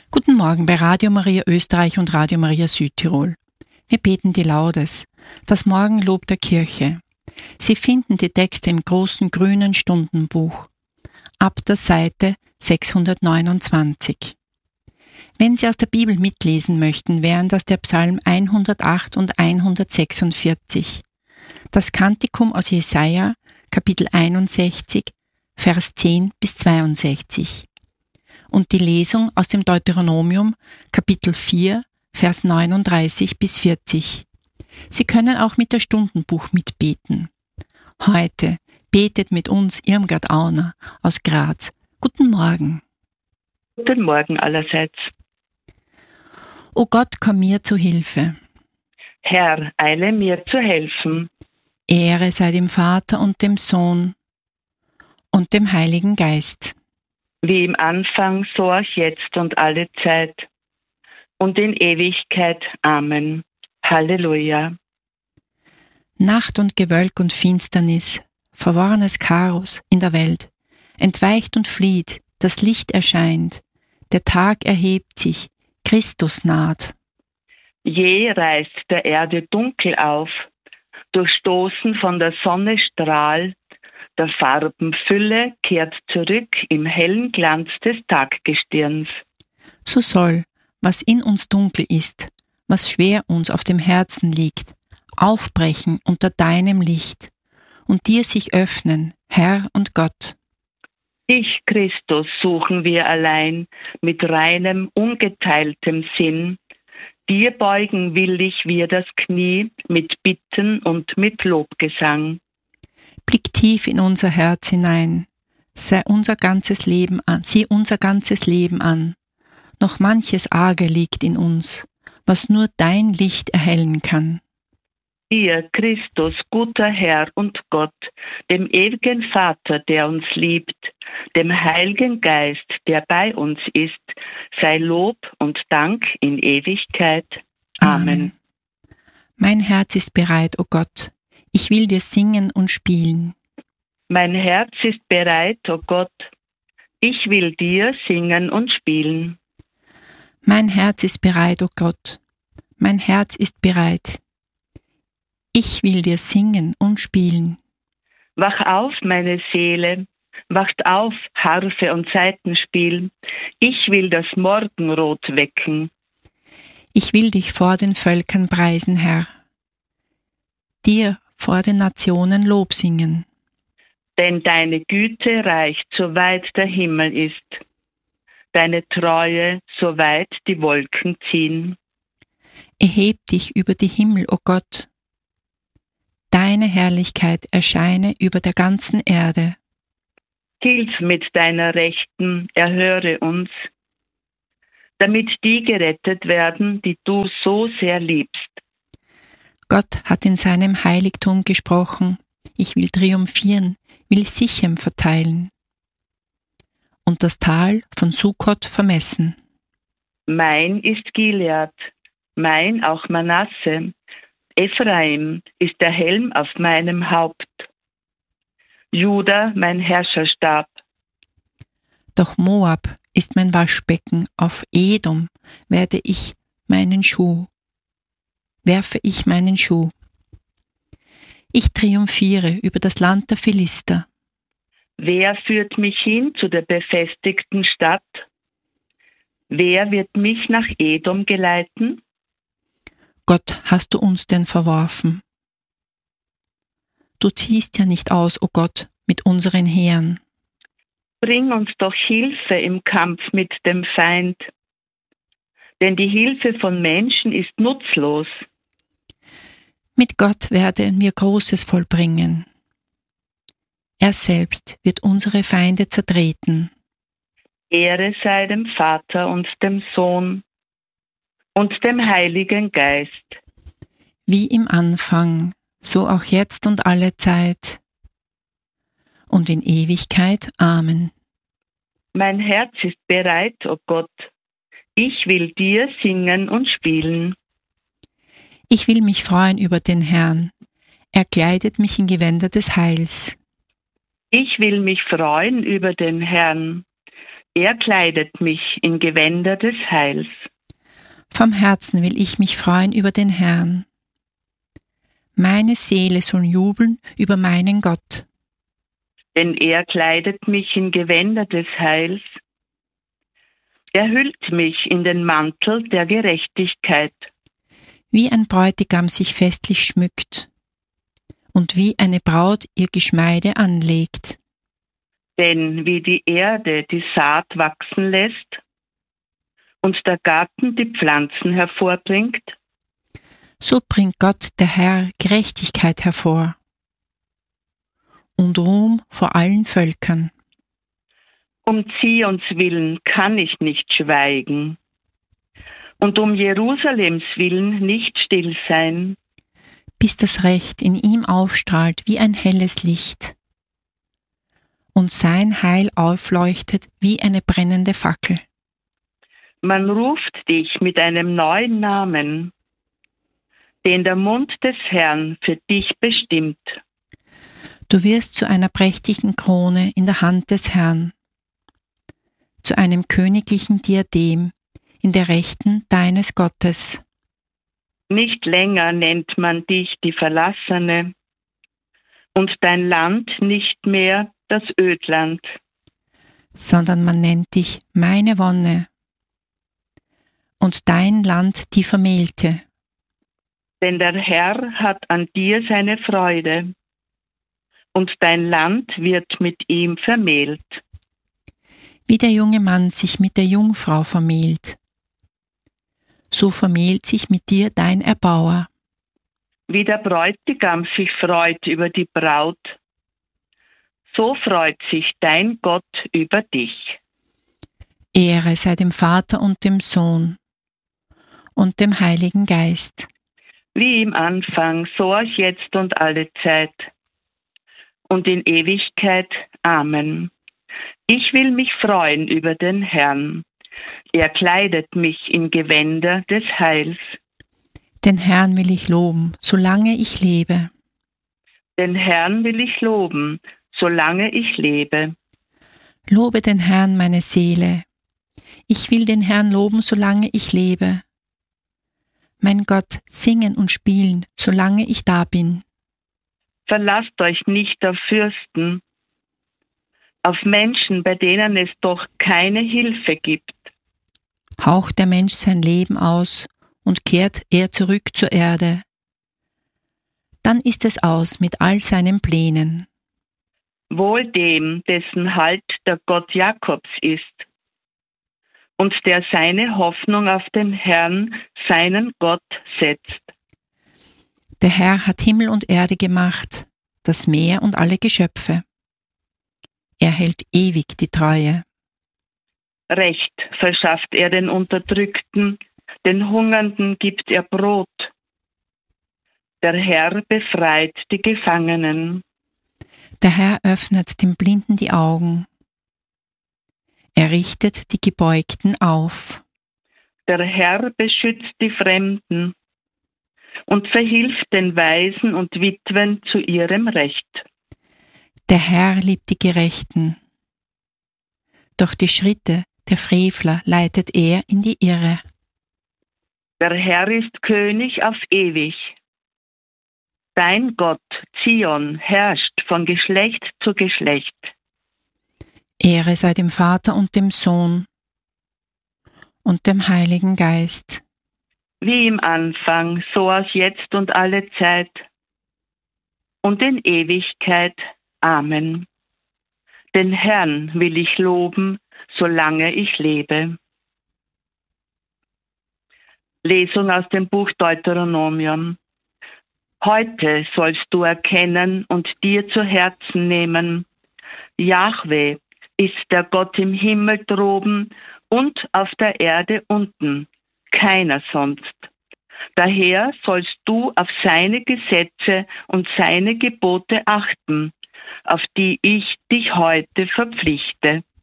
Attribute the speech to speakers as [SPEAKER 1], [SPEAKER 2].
[SPEAKER 1] Guten Morgen bei Radio Maria Österreich und Radio Maria Südtirol. Wir beten die Laudes, das Morgenlob der Kirche. Sie finden die Texte im großen grünen Stundenbuch, ab der Seite 629. Wenn Sie aus der Bibel mitlesen möchten, wären das der Psalm 108 und 146, das Kantikum aus Jesaja, Kapitel 61, Vers 10 bis 62 und die Lesung aus dem Deuteronomium, Kapitel 4, Vers 39 bis 40. Sie können auch mit der Stundenbuch mitbeten. Heute betet mit uns Irmgard Auner aus Graz. Guten Morgen.
[SPEAKER 2] Guten Morgen allerseits.
[SPEAKER 1] O Gott, komm mir zu Hilfe.
[SPEAKER 2] Herr, eile mir zu helfen.
[SPEAKER 1] Ehre sei dem Vater und dem Sohn und dem Heiligen Geist.
[SPEAKER 2] Wie im Anfang, so auch jetzt und alle Zeit und in Ewigkeit. Amen. Halleluja.
[SPEAKER 1] Nacht und Gewölk und Finsternis, verworrenes Chaos in der Welt, entweicht und flieht, das Licht erscheint, der Tag erhebt sich, Christus naht.
[SPEAKER 2] Je reißt der Erde dunkel auf, durchstoßen von der Sonne Strahl, der Farben Fülle kehrt zurück im hellen Glanz des Taggestirns.
[SPEAKER 1] So soll, was in uns dunkel ist, was schwer uns auf dem Herzen liegt, aufbrechen unter deinem Licht und dir sich öffnen, Herr und Gott.
[SPEAKER 2] Dich, Christus, suchen wir allein mit reinem, ungeteiltem Sinn. Dir beugen willig wir das Knie mit Bitten und mit Lobgesang.
[SPEAKER 1] Blick tief in unser Herz hinein, sieh unser ganzes Leben an. Noch manches Arge liegt in uns, was nur dein Licht erhellen kann.
[SPEAKER 2] Dir, Christus, guter Herr und Gott, dem ewigen Vater, der uns liebt, dem Heiligen Geist, der bei uns ist, sei Lob und Dank in Ewigkeit. Amen.
[SPEAKER 1] Mein Herz ist bereit, o Gott, ich will dir singen und spielen.
[SPEAKER 2] Mein Herz ist bereit, o Gott, ich will dir singen und spielen.
[SPEAKER 1] Mein Herz ist bereit, o Gott, mein Herz ist bereit. Ich will dir singen und spielen.
[SPEAKER 2] Wach auf, meine Seele, wacht auf, Harfe und Saitenspiel. Ich will das Morgenrot wecken.
[SPEAKER 1] Ich will dich vor den Völkern preisen, Herr. Dir vor den Nationen Lob singen.
[SPEAKER 2] Denn deine Güte reicht, so weit der Himmel ist. Deine Treue, so weit die Wolken ziehen.
[SPEAKER 1] Erheb dich über die Himmel, o Gott. Deine Herrlichkeit erscheine über der ganzen Erde.
[SPEAKER 2] Hilf mit deiner Rechten, erhöre uns, damit die gerettet werden, die du so sehr liebst.
[SPEAKER 1] Gott hat in seinem Heiligtum gesprochen, ich will triumphieren, will Sichem verteilen und das Tal von Sukkot vermessen.
[SPEAKER 2] Mein ist Gilead, mein auch Manasse, Ephraim ist der Helm auf meinem Haupt, Juda mein Herrscherstab.
[SPEAKER 1] Doch Moab ist mein Waschbecken, auf Edom werfe ich meinen Schuh. Ich triumphiere über das Land der Philister.
[SPEAKER 2] Wer führt mich hin zu der befestigten Stadt? Wer wird mich nach Edom geleiten?
[SPEAKER 1] Gott, hast du uns denn verworfen? Du ziehst ja nicht aus, o Gott, mit unseren Heeren.
[SPEAKER 2] Bring uns doch Hilfe im Kampf mit dem Feind, denn die Hilfe von Menschen ist nutzlos.
[SPEAKER 1] Mit Gott werden wir Großes vollbringen. Er selbst wird unsere Feinde zertreten.
[SPEAKER 2] Ehre sei dem Vater und dem Sohn und dem Heiligen Geist.
[SPEAKER 1] Wie im Anfang, so auch jetzt und alle Zeit und in Ewigkeit. Amen.
[SPEAKER 2] Mein Herz ist bereit, o Gott. Ich will dir singen und spielen.
[SPEAKER 1] Ich will mich freuen über den Herrn. Er kleidet mich in Gewänder des Heils.
[SPEAKER 2] Ich will mich freuen über den Herrn. Er kleidet mich in Gewänder des Heils.
[SPEAKER 1] Vom Herzen will ich mich freuen über den Herrn. Meine Seele soll jubeln über meinen Gott.
[SPEAKER 2] Denn er kleidet mich in Gewänder des Heils. Er hüllt mich in den Mantel der Gerechtigkeit.
[SPEAKER 1] Wie ein Bräutigam sich festlich schmückt und wie eine Braut ihr Geschmeide anlegt.
[SPEAKER 2] Denn wie die Erde die Saat wachsen lässt und der Garten die Pflanzen hervorbringt,
[SPEAKER 1] so bringt Gott, der Herr, Gerechtigkeit hervor und Ruhm vor allen Völkern.
[SPEAKER 2] Um Zions willen kann ich nicht schweigen und um Jerusalems willen nicht still sein,
[SPEAKER 1] bis das Recht in ihm aufstrahlt wie ein helles Licht und sein Heil aufleuchtet wie eine brennende Fackel.
[SPEAKER 2] Man ruft dich mit einem neuen Namen, den der Mund des Herrn für dich bestimmt.
[SPEAKER 1] Du wirst zu einer prächtigen Krone in der Hand des Herrn, zu einem königlichen Diadem in der Rechten deines Gottes.
[SPEAKER 2] Nicht länger nennt man dich die Verlassene und dein Land nicht mehr das Ödland,
[SPEAKER 1] sondern man nennt dich meine Wonne und dein Land die Vermählte.
[SPEAKER 2] Denn der Herr hat an dir seine Freude und dein Land wird mit ihm vermählt.
[SPEAKER 1] Wie der junge Mann sich mit der Jungfrau vermählt, so vermählt sich mit dir dein Erbauer.
[SPEAKER 2] Wie der Bräutigam sich freut über die Braut, so freut sich dein Gott über dich.
[SPEAKER 1] Ehre sei dem Vater und dem Sohn und dem Heiligen Geist.
[SPEAKER 2] Wie im Anfang, so auch jetzt und alle Zeit und in Ewigkeit. Amen. Ich will mich freuen über den Herrn. Er kleidet mich in Gewänder des Heils.
[SPEAKER 1] Den Herrn will ich loben, solange ich lebe.
[SPEAKER 2] Den Herrn will ich loben, solange ich lebe.
[SPEAKER 1] Lobe den Herrn, meine Seele. Ich will den Herrn loben, solange ich lebe. Mein Gott, singen und spielen, solange ich da bin.
[SPEAKER 2] Verlasst euch nicht auf Fürsten, auf Menschen, bei denen es doch keine Hilfe gibt.
[SPEAKER 1] Haucht der Mensch sein Leben aus und kehrt er zurück zur Erde, dann ist es aus mit all seinen Plänen.
[SPEAKER 2] Wohl dem, dessen Halt der Gott Jakobs ist und der seine Hoffnung auf den Herrn, seinen Gott, setzt.
[SPEAKER 1] Der Herr hat Himmel und Erde gemacht, das Meer und alle Geschöpfe. Er hält ewig die Treue.
[SPEAKER 2] Recht verschafft er den Unterdrückten, den Hungernden gibt er Brot. Der Herr befreit die Gefangenen.
[SPEAKER 1] Der Herr öffnet dem Blinden die Augen. Er richtet die Gebeugten auf.
[SPEAKER 2] Der Herr beschützt die Fremden und verhilft den Waisen und Witwen zu ihrem Recht.
[SPEAKER 1] Der Herr liebt die Gerechten. Doch die Schritte der Frevler leitet er in die Irre.
[SPEAKER 2] Der Herr ist König auf ewig. Dein Gott, Zion, herrscht von Geschlecht zu Geschlecht.
[SPEAKER 1] Ehre sei dem Vater und dem Sohn und dem Heiligen Geist.
[SPEAKER 2] Wie im Anfang, so auch jetzt und alle Zeit und in Ewigkeit. Amen. Den Herrn will ich loben, solange ich lebe. Lesung aus dem Buch Deuteronomium. Heute sollst du erkennen und dir zu Herzen nehmen: Jahwe ist der Gott im Himmel droben und auf der Erde unten, keiner sonst. Daher sollst du auf seine Gesetze und seine Gebote achten, auf die ich dich heute verpflichte.